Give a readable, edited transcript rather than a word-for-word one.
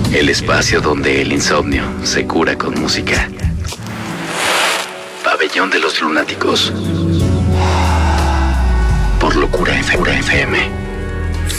El espacio donde el insomnio se cura con música. Pabellón de los Lunáticos. Por Locura FM.